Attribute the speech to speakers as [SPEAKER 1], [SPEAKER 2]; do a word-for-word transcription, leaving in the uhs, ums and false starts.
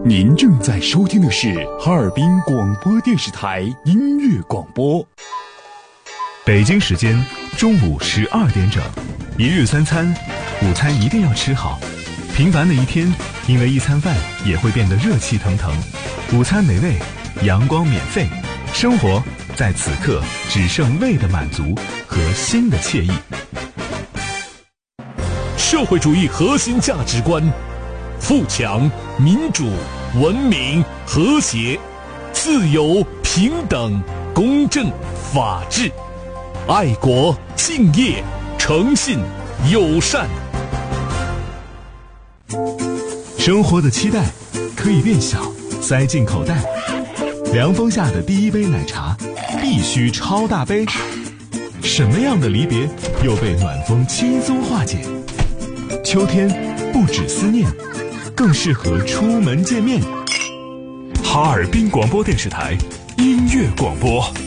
[SPEAKER 1] 您正在收听的是哈尔滨广播电视台音乐广播。
[SPEAKER 2] 北京时间中午十二点整，一日三餐，午餐一定要吃好。平凡的一天，因为一餐饭也会变得热气腾腾。午餐美味，阳光免费，生活在此刻只剩胃的满足和心的惬意。
[SPEAKER 3] 社会主义核心价值观：富强、民主、文明、和谐、自由、平等、公正、法治、爱国、敬业、诚信、友善。
[SPEAKER 2] 生活的期待可以变小，塞进口袋。凉风下的第一杯奶茶必须超大杯。什么样的离别又被暖风轻松化解？秋天不止思念，更适合出门见面。
[SPEAKER 3] 哈尔滨广播电视台音乐广播。